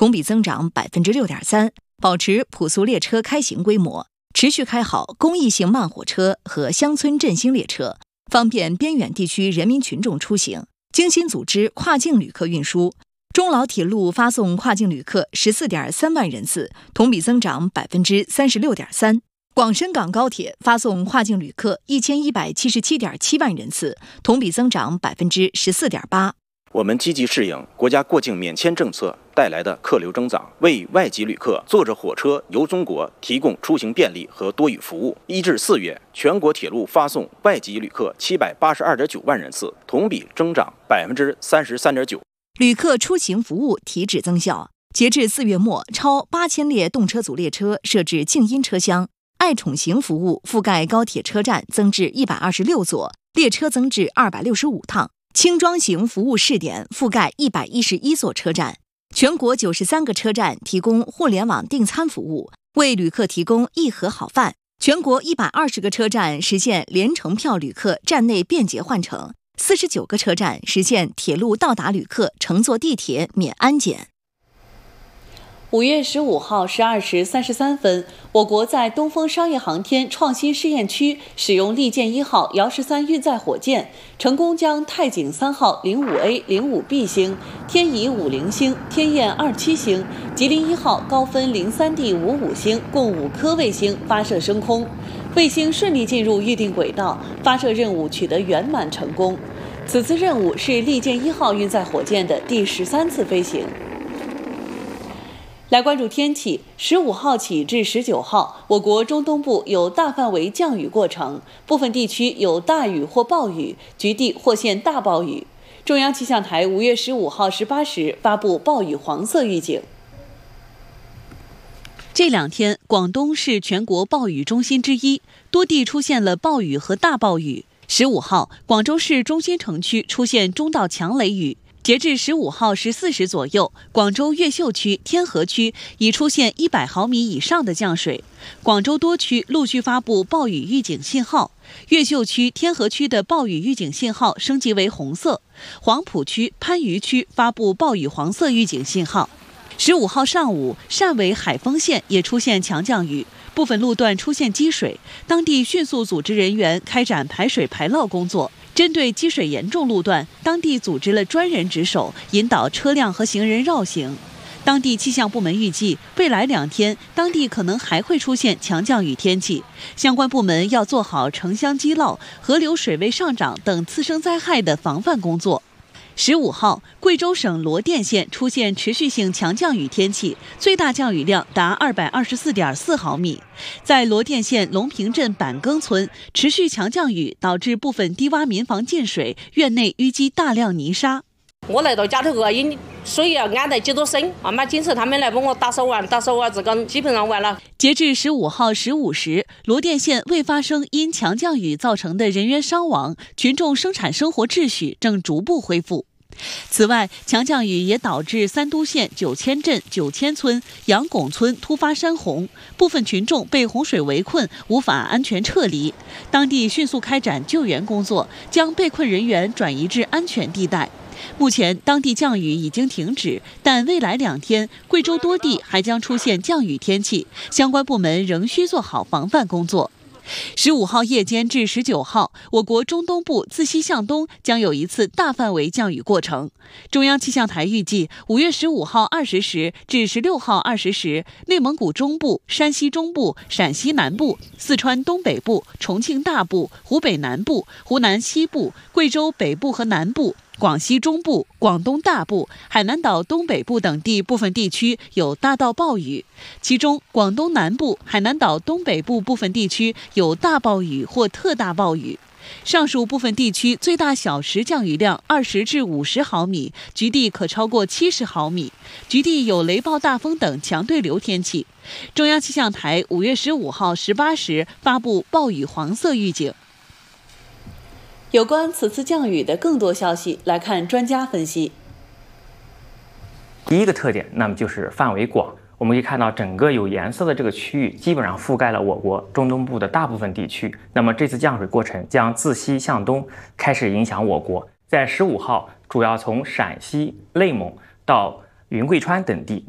同比增长6.3%，保持普速列车开行规模，持续开好公益性慢火车和乡村振兴列车，方便边远地区人民群众出行，精心组织跨境旅客运输。中老铁路发送跨境旅客14.3万人次，同比增长36.3%。广深港高铁发送跨境旅客1177.7万人次，同比增长14.8%。 我们积极适应国家过境免签政策带来的客流增长，为外籍旅客坐着火车游中国提供出行便利和多语服务。1至4月，全国铁路发送外籍旅客782.9万人次，同比增长33.9%。 旅客出行服务提质增效，截至4月末，超8000列动车组列车设置静音车厢，爱宠行服务覆盖高铁车站增至126座，列车增至265趟。轻装行服务试点覆盖111座车站，全国93个车站提供互联网订餐服务，为旅客提供一盒好饭。全国120个车站实现联程票旅客站内便捷换乘，49个车站实现铁路到达旅客乘坐地铁免安检。 5月15号12时33分，我国在东风商业航天创新试验区使用利剑1号遥13运载火箭，成功将太井3号 05A、05B 星、天乙50星、天雁27星、吉林1号高分 03D 55星共5颗卫星发射升空，卫星顺利进入预定轨道，发射任务取得圆满成功。此次任务是利剑1号运载火箭的第13次飞行。来关注天气，15号起至19号，我国中东部有大范围降雨过程，部分地区有大雨或暴雨，局地或现大暴雨。中央气象台5月15号18时发布暴雨黄色预警。这2天，广东是全国暴雨中心之一，多地出现了暴雨和大暴雨。15号，广州市中心城区出现中到强雷雨。截至15号14时左右，广州越秀区、天河区已出现100毫米以上的降水，广州多区陆续发布暴雨预警信号。越秀区、天河区的暴雨预警信号升级为红色，黄埔区、番禺区发布暴雨黄色预警信号。15号上午，汕尾海丰县也出现强降雨，部分路段出现积水，当地迅速组织人员开展排水排涝工作。针对积水严重路段，当地组织了专人值守，引导车辆和行人绕行。当地气象部门预计，未来2天，当地可能还会出现强降雨天气，相关部门要做好城乡积涝、河流水位上涨等次生灾害的防范工作。15号，贵州省罗甸县出现持续性强降雨天气，最大降雨量达224.4毫米。在罗甸县龙平镇板更村，持续强降雨导致部分低洼民房进水，院内淤积大量泥沙。 我来到家头个，因水要安得几多深，慢慢警察他们来帮我打扫完，这个基本上完了。 截至15号15时，罗甸县未发生因强降雨造成的人员伤亡，群众生产生活秩序正逐步恢复。此外，强降雨也导致三都县九千镇九千村、杨拱村突发山洪，部分群众被洪水围困，无法安全撤离。当地迅速开展救援工作，将被困人员转移至安全地带。目前，当地降雨已经停止，但未来2天，贵州多地还将出现降雨天气，相关部门仍需做好防范工作。15号夜间至19号，我国中东部自西向东将有一次大范围降雨过程。中央气象台预计，5月15号20时至16号20时，内蒙古中部、山西中部、陕西南部、四川东北部、重庆大部、湖北南部、湖南西部、贵州北部和南部、广西中部、广东大部、海南岛东北部等地部分地区有大到暴雨，其中广东南部、海南岛东北部部分地区有大暴雨或特大暴雨。上述部分地区最大小时降雨量20至50毫米，局地可超过70毫米，局地有雷暴大风等强对流天气。中央气象台5月15号18时发布暴雨黄色预警。有关此次降雨的更多消息，来看专家分析。 第一个特点，那么就是范围广。我们可以看到，整个有颜色的这个区域基本上覆盖了我国中东部的大部分地区。那么这次降水过程将自西向东开始影响我国。在15号，主要从陕西、内蒙到云贵川等地，